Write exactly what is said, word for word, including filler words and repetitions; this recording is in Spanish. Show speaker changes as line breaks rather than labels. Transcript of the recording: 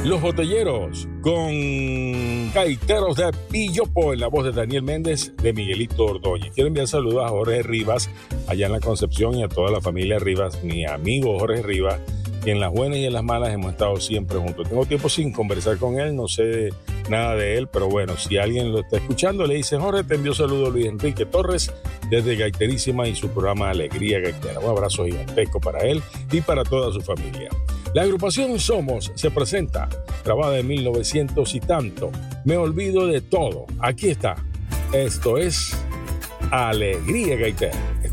Los Botelleros con Gaiteros de Pillopo en la voz de Daniel Méndez, de Miguelito Ordóñez. Quiero enviar saludos a Jorge Rivas allá en la Concepción y a toda la familia Rivas, mi amigo Jorge Rivas, que en las buenas y en las malas hemos estado siempre juntos. Tengo tiempo sin conversar con él, no sé nada de él, pero bueno, si alguien lo está escuchando, le dice: Jorge, te envío saludos Luis Enrique Torres desde Gaiterísima y su programa Alegría Gaitera. Un abrazo gigantesco para él y para toda su familia. La agrupación Somos se presenta, grabada en mil novecientos y tanto. Me olvido de todo. Aquí está. Esto es Alegría Gaitera.